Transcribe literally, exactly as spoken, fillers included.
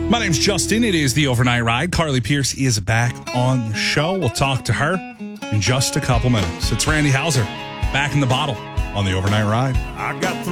My name's Justin. It is the Overnight Ride. Carly Pierce is back on the show. We'll talk to her in just a couple minutes. It's Randy Hauser back in the bottle on the Overnight Ride. I got